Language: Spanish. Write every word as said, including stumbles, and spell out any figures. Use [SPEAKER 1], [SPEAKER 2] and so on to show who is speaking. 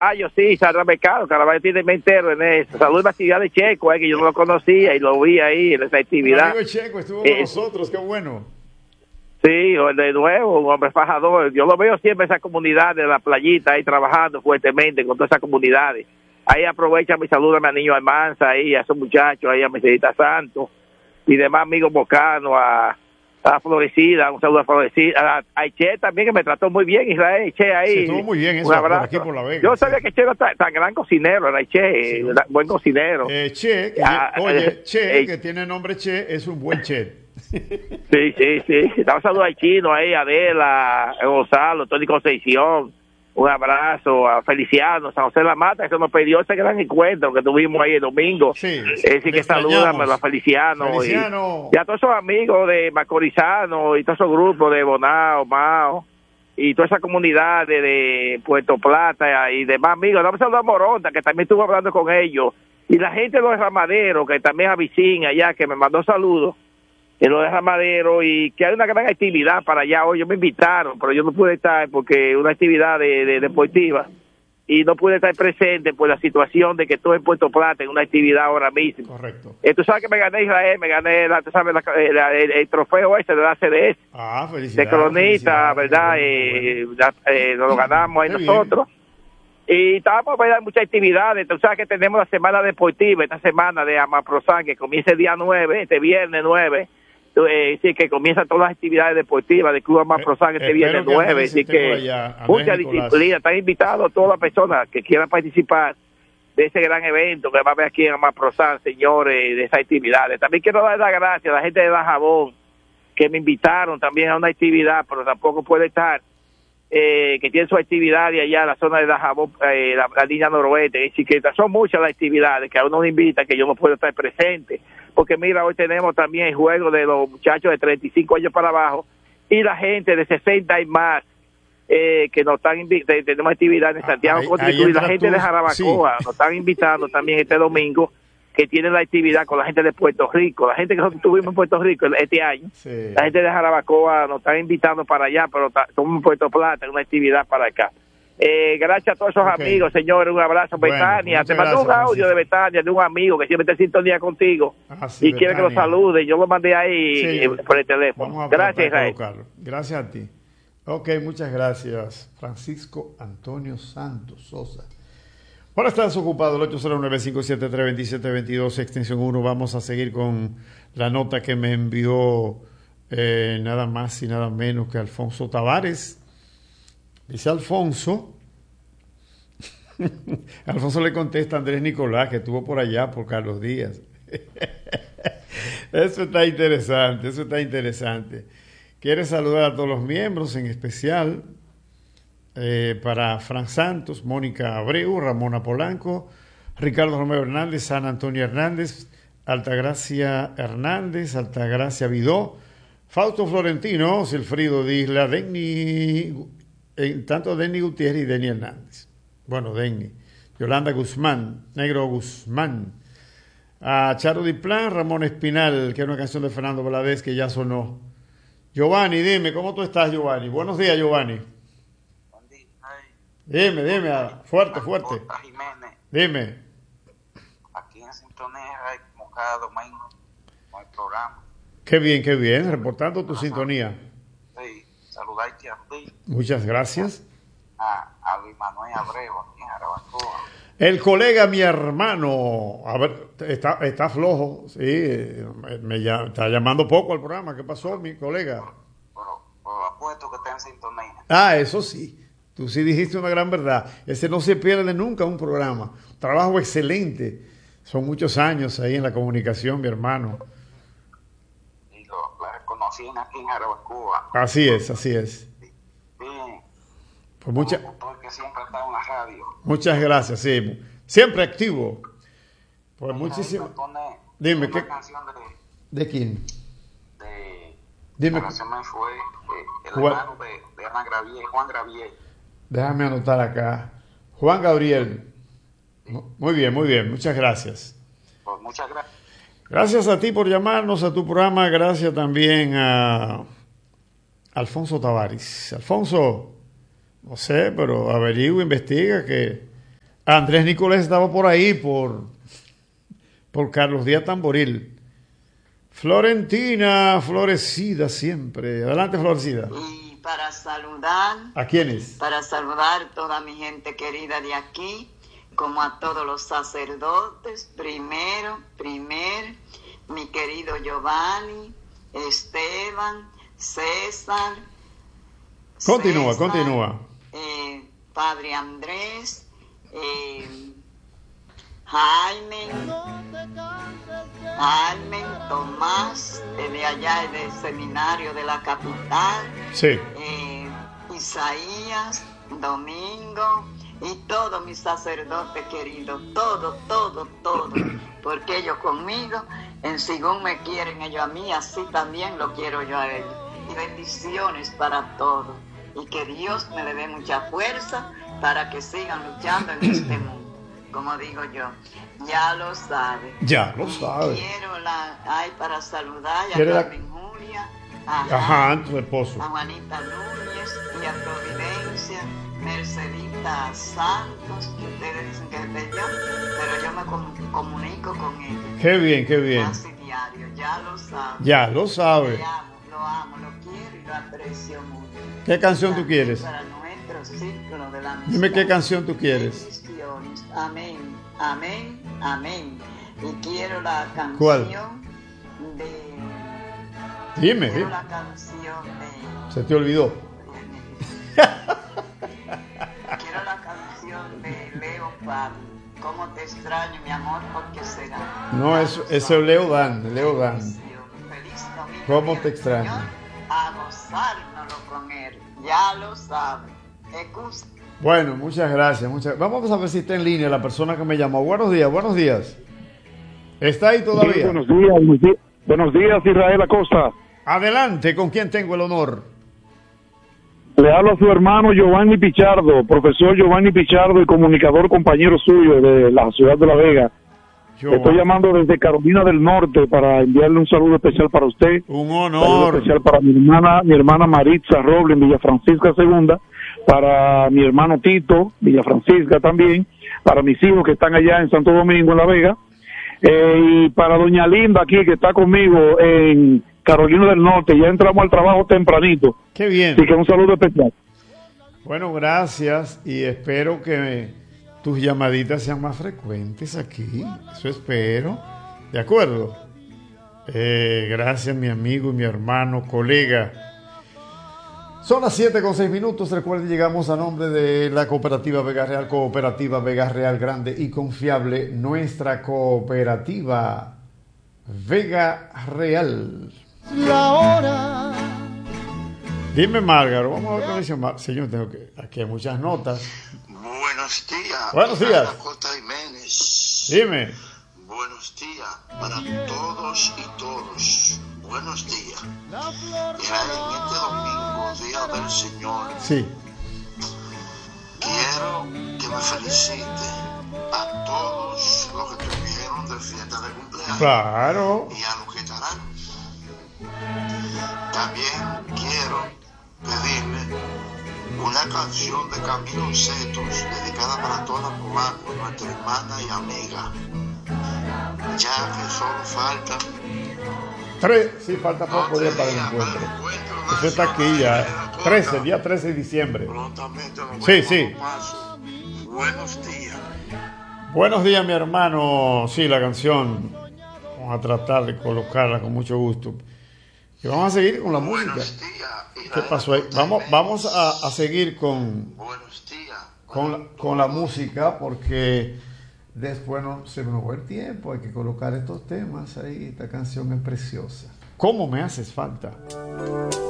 [SPEAKER 1] Ah, yo sí, Sandra Mercado, Caraballo tiene me entero en eso. Saludos a la actividad de Checo, eh, que yo no lo conocía y lo vi ahí en esa actividad.
[SPEAKER 2] El amigo Checo estuvo
[SPEAKER 1] eh,
[SPEAKER 2] con nosotros, qué bueno.
[SPEAKER 1] Sí, de nuevo, un hombre fajador. Yo lo veo siempre en esa comunidad de la playita ahí trabajando fuertemente con todas esas comunidades. Ahí aprovecha mi saludo a mi niño Almanza, ahí a esos muchachos, ahí a Mercedita Santos y demás amigos bocanos, a, a Florecida, un saludo a Florecida, a, a Che también, que me trató muy bien, Israel, Che ahí.
[SPEAKER 2] Sí, estuvo muy bien eso,
[SPEAKER 1] un abrazo.
[SPEAKER 2] por aquí por La Vega.
[SPEAKER 1] Yo sabía
[SPEAKER 2] sí.
[SPEAKER 1] que Che era tan, tan gran cocinero, era Che,
[SPEAKER 2] Sí.
[SPEAKER 1] buen cocinero.
[SPEAKER 2] Eh, che, que,
[SPEAKER 1] Ah,
[SPEAKER 2] oye,
[SPEAKER 1] eh,
[SPEAKER 2] Che,
[SPEAKER 1] eh,
[SPEAKER 2] que tiene nombre Che, es un buen Che.
[SPEAKER 1] Sí, sí, sí. Damos saludos al Chino ahí, a Adela, a Gonzalo, Tony Concepción. Un abrazo a Feliciano, San José de la Mata, que se nos perdió ese gran encuentro que tuvimos ahí el domingo.
[SPEAKER 2] Sí,
[SPEAKER 1] eh, sí que salúdame a los Felicianos.
[SPEAKER 2] Feliciano.
[SPEAKER 1] Y, y a todos esos amigos de Macorizano y todos esos grupos de Bonao, Mao y toda esa comunidad de, de Puerto Plata y demás amigos. Damos saludos a Moronta, que también estuvo hablando con ellos. Y la gente de los Ramaderos, que también avicina allá, que me mandó saludos. En lo de Ramadero, y que hay una gran actividad para allá. Hoy ellos me invitaron, pero yo no pude estar porque una actividad de, de deportiva, y no pude estar presente por la situación de que estoy en Puerto Plata en una actividad ahora mismo.
[SPEAKER 2] Correcto.
[SPEAKER 1] Eh, tú sabes que me gané Israel, me gané la, tú sabes, la, la, el, el trofeo ese de la C D S.
[SPEAKER 2] Ah, felicidades.
[SPEAKER 1] De cronista,
[SPEAKER 2] felicidades,
[SPEAKER 1] ¿verdad?
[SPEAKER 2] bueno,
[SPEAKER 1] Eh,
[SPEAKER 2] bueno.
[SPEAKER 1] la, eh, nos lo ganamos ahí
[SPEAKER 2] Qué
[SPEAKER 1] nosotros. Y estábamos a dar muchas actividades. Tú sabes que tenemos la semana deportiva, esta semana de Amaprosan, que comienza el día nueve, este viernes nueve. Eh, sí, que comienzan todas las actividades deportivas de Club Amaprosan este
[SPEAKER 2] Eh,
[SPEAKER 1] viernes nueve, así que
[SPEAKER 2] allá,
[SPEAKER 1] mucha
[SPEAKER 2] Nicolás.
[SPEAKER 1] disciplina. Están invitados todas las personas que quieran participar de ese gran evento que va a haber aquí en Amaprosan, señores, de esas actividades. También quiero dar las gracias a la gente de Dajabón que me invitaron también a una actividad, pero tampoco puede estar, eh, que tiene su actividad de allá, la zona de Dajabón, eh, la, la línea noroeste. Así que son muchas las actividades que a uno nos invita, que yo no puedo estar presente. Porque mira, hoy tenemos también el juego de los muchachos de treinta y cinco años para abajo y la gente de sesenta y más, eh, que nos están invitando. Tenemos actividad en Santiago
[SPEAKER 2] Ahí-
[SPEAKER 1] Constitución,
[SPEAKER 2] ahí
[SPEAKER 1] y la
[SPEAKER 2] entra
[SPEAKER 1] gente
[SPEAKER 2] tú,
[SPEAKER 1] de Jarabacoa
[SPEAKER 2] sí.
[SPEAKER 1] nos están invitando también este domingo, que tienen la actividad con la gente de Puerto Rico, la gente que nosotros tuvimos en Puerto Rico este año.
[SPEAKER 2] Sí.
[SPEAKER 1] La gente de Jarabacoa nos están invitando para allá, pero ta- estamos en Puerto Plata, en una actividad para acá. Eh, gracias a todos esos
[SPEAKER 2] Ok.
[SPEAKER 1] amigos, señores, un abrazo.
[SPEAKER 2] Bueno,
[SPEAKER 1] Betania, te
[SPEAKER 2] muchas
[SPEAKER 1] mandó un
[SPEAKER 2] gracias,
[SPEAKER 1] audio de
[SPEAKER 2] Francisco.
[SPEAKER 1] Betania, de un amigo que siempre está en sintonía contigo
[SPEAKER 2] Ah, sí,
[SPEAKER 1] y quiere que lo
[SPEAKER 2] Betania.
[SPEAKER 1] salude. Yo lo mandé ahí
[SPEAKER 2] Sí,
[SPEAKER 1] eh, por el teléfono.
[SPEAKER 2] Vamos a
[SPEAKER 1] Gracias,
[SPEAKER 2] tratar de
[SPEAKER 1] Israel.
[SPEAKER 2] colocarlo. Gracias a ti. Ok, muchas gracias, Francisco Antonio Santos Sosa. Ahora estás ocupado, el ocho cero nueve, cinco siete tres, dos siete dos dos, extensión uno. Vamos a seguir con la nota que me envió eh, nada más y nada menos que Alfonso Tavares. Dice Alfonso, Alfonso le contesta a Andrés Nicolás, que estuvo por allá por Carlos Díaz. Eso está interesante, eso está interesante. Quiere saludar a todos los miembros, en especial eh, para Fran Santos, Mónica Abreu, Ramona Polanco, Ricardo Romero Hernández, San Antonio Hernández, Altagracia Hernández, Altagracia Vidó, Fausto Florentino, Silfrido de Isla, Denny, eh, tanto Denny Gutiérrez y Denny Hernández. Bueno, Denny. Yolanda Guzmán, Negro Guzmán, a Charo Diplán, Ramón Espinal, que es una canción de Fernando Valadez que ya sonó. Giovanni, dime, ¿cómo tú estás, Giovanni? Buenos días, Giovanni.
[SPEAKER 3] Buen día, hey.
[SPEAKER 2] Dime, dime, ah, fuerte, fuerte.
[SPEAKER 3] J. Jiménez,
[SPEAKER 2] Dime.
[SPEAKER 3] aquí en sintonía, hey, como cada domingo, con el programa.
[SPEAKER 2] Qué bien, qué bien, reportando tu sintonía.
[SPEAKER 3] Sí, saludarte a ti,
[SPEAKER 2] Muchas gracias.
[SPEAKER 3] a, a Luis Manuel Abreu, aquí en Jarabacoa.
[SPEAKER 2] El colega, mi hermano, a ver, está, está flojo, sí, me, me ll- está llamando poco al programa. ¿Qué pasó, mi colega?
[SPEAKER 3] Pero, pero apuesto que está en sintonía.
[SPEAKER 2] Ah, eso sí, tú sí dijiste una gran verdad. Ese no se pierde nunca un programa. Trabajo excelente. Son muchos años ahí en la comunicación, mi hermano.
[SPEAKER 3] Y lo, la reconocían aquí en Jarabacoa.
[SPEAKER 2] Así es, así es.
[SPEAKER 3] Bien,
[SPEAKER 2] Pues mucha,
[SPEAKER 3] un locutor que siempre está en la radio.
[SPEAKER 2] muchas gracias, sí. Siempre activo. Pues
[SPEAKER 3] Ahí
[SPEAKER 2] muchísimas.
[SPEAKER 3] me pone
[SPEAKER 2] Dime,
[SPEAKER 3] una
[SPEAKER 2] ¿qué?
[SPEAKER 3] canción de,
[SPEAKER 2] ¿De quién?
[SPEAKER 3] de
[SPEAKER 2] Dime.
[SPEAKER 3] ahora se me fue eh, el
[SPEAKER 2] Juan-
[SPEAKER 3] hermano de, de Ana Gravier, Juan Gravier.
[SPEAKER 2] Déjame anotar acá. Juan Gabriel. Muy bien, muy bien. Muchas gracias.
[SPEAKER 3] Pues muchas gracias.
[SPEAKER 2] Gracias a ti por llamarnos a tu programa. Gracias también a Alfonso Tavares. Alfonso, no sé, pero averigua, investiga que Andrés Nicolás estaba por ahí, por, por Carlos Díaz Tamboril. Florentina, florecida siempre. Adelante, florecida.
[SPEAKER 4] Y para saludar.
[SPEAKER 2] ¿A quiénes?
[SPEAKER 4] Para saludar a toda mi gente querida de aquí, como a todos los sacerdotes. Primero, primer, mi querido Giovanni, Esteban, César.
[SPEAKER 2] Continúa,
[SPEAKER 4] César,
[SPEAKER 2] continúa.
[SPEAKER 4] Eh, Padre Andrés, eh, Jaime, Jaime, Tomás, eh, de allá del seminario de la capital,
[SPEAKER 2] Sí.
[SPEAKER 4] eh, Isaías, Domingo y todos mis sacerdotes queridos, todos, todos, todos, porque ellos conmigo, en según me quieren ellos a mí, así también lo quiero yo a ellos. Y bendiciones para todos. Y que Dios me le dé mucha fuerza para que sigan luchando en este mundo. Como digo yo, ya lo sabe.
[SPEAKER 2] Ya lo
[SPEAKER 4] Y
[SPEAKER 2] sabe.
[SPEAKER 4] quiero la, ay, para saludar a
[SPEAKER 2] ¿Quiere la-
[SPEAKER 4] Carmen Julia, a,
[SPEAKER 2] Ajá, tu esposo.
[SPEAKER 4] a Juanita Núñez y a Providencia, Mercedita Santos, que ustedes dicen que es de yo, pero yo me com- comunico con ellos.
[SPEAKER 2] Qué bien, qué bien.
[SPEAKER 4] Casi diario, ya lo sabe.
[SPEAKER 2] Ya lo sabe.
[SPEAKER 4] Lo amo, lo amo, lo quiero y lo aprecio mucho.
[SPEAKER 2] ¿Qué canción tú quieres?
[SPEAKER 4] Para nuestro círculo de la amistad.
[SPEAKER 2] Dime qué canción tú quieres.
[SPEAKER 4] Bendiciones. Amén, amén, amén. Y quiero la canción
[SPEAKER 2] ¿Cuál?
[SPEAKER 4] de...
[SPEAKER 2] Dime,
[SPEAKER 4] Quiero
[SPEAKER 2] dime.
[SPEAKER 4] la canción de...
[SPEAKER 2] Se te olvidó.
[SPEAKER 4] Quiero la canción de Leo Pablo. ¿Cómo te extraño, mi amor? ¿Por qué será?
[SPEAKER 2] No, eso, eso es Leo Dan, Leo Dan.
[SPEAKER 4] Feliz domingo,
[SPEAKER 2] ¿Cómo
[SPEAKER 4] día
[SPEAKER 2] te
[SPEAKER 4] del
[SPEAKER 2] extraño?
[SPEAKER 4] Señor, a gozárnoslo con él. Ya lo sabe. Excusa.
[SPEAKER 2] Bueno, muchas gracias. Muchas... Vamos a ver si está en línea la persona que me llamó. Buenos días, buenos días. ¿Está ahí
[SPEAKER 5] Sí,
[SPEAKER 2] todavía?
[SPEAKER 5] buenos días, buenos días, buenos días, Israel Acosta.
[SPEAKER 2] Adelante, ¿con quién tengo el honor?
[SPEAKER 5] Le hablo a su hermano Giovanni Pichardo, profesor Giovanni Pichardo y comunicador compañero suyo de la ciudad de La Vega.
[SPEAKER 2] Yo,
[SPEAKER 5] Estoy llamando desde Carolina del Norte para enviarle un saludo especial para usted.
[SPEAKER 2] un
[SPEAKER 5] Un saludo
[SPEAKER 2] honor.
[SPEAKER 5] especial para mi hermana, mi hermana Maritza Roble en Villa Francisca Segunda, para mi hermano Tito, Villa Francisca también, para mis hijos que están allá en Santo Domingo, en La Vega, eh, y para doña Linda aquí que está conmigo en Carolina del Norte. Ya entramos al trabajo tempranito,
[SPEAKER 2] Qué bien.
[SPEAKER 5] así que un saludo especial.
[SPEAKER 2] Bueno, gracias y espero que tus llamaditas sean más frecuentes aquí. Eso espero. ¿De acuerdo? Eh, gracias, mi amigo, mi hermano, colega. Son las siete con seis minutos. Recuerden, llegamos a nombre de la Cooperativa Vega Real, Cooperativa Vega Real Grande y Confiable. Nuestra cooperativa Vega Real.
[SPEAKER 6] La hora.
[SPEAKER 2] Dime, Márgaro, vamos a ver qué dice Mar- Señor, tengo que... Aquí hay muchas notas.
[SPEAKER 7] Buenos días.
[SPEAKER 2] Buenos días.
[SPEAKER 7] Ana Costa Jiménez.
[SPEAKER 2] Dime.
[SPEAKER 7] Buenos días para todos y todos. Buenos días. Israel, en este domingo, Día del Señor,
[SPEAKER 2] Sí.
[SPEAKER 7] quiero que me felicite a todos los que estuvieron de fiesta de cumpleaños
[SPEAKER 2] Claro.
[SPEAKER 7] y a los que estarán. También quiero pedirle una canción de Camilo Setos dedicada para toda Polanco, nuestra hermana y amiga, ya que solo falta
[SPEAKER 2] Tres, sí, falta poco
[SPEAKER 7] dos
[SPEAKER 2] día
[SPEAKER 7] días
[SPEAKER 2] para el
[SPEAKER 7] para el
[SPEAKER 2] encuentro.
[SPEAKER 7] encuentro
[SPEAKER 2] Eso está aquí
[SPEAKER 7] nacional
[SPEAKER 2] ya.
[SPEAKER 7] de la
[SPEAKER 2] trece,
[SPEAKER 7] Costa.
[SPEAKER 2] día trece de diciembre.
[SPEAKER 7] Prontamente nos
[SPEAKER 2] Sí,
[SPEAKER 7] vemos
[SPEAKER 2] sí.
[SPEAKER 7] a los pasos. Buenos días.
[SPEAKER 2] Buenos días, mi hermano. Sí, la canción. Vamos a tratar de colocarla con mucho gusto. Y vamos a seguir con la música.
[SPEAKER 7] Buenos días.
[SPEAKER 2] ¿Qué
[SPEAKER 7] Israel
[SPEAKER 2] pasó ahí?
[SPEAKER 7] Acosta
[SPEAKER 2] Vamos,
[SPEAKER 7] Jiménez.
[SPEAKER 2] vamos a, a seguir con,
[SPEAKER 7] Buenos días.
[SPEAKER 2] con, la- con la música porque después no, se nos va el tiempo. Hay que colocar estos temas ahí. Esta canción es preciosa. ¿Cómo me haces falta?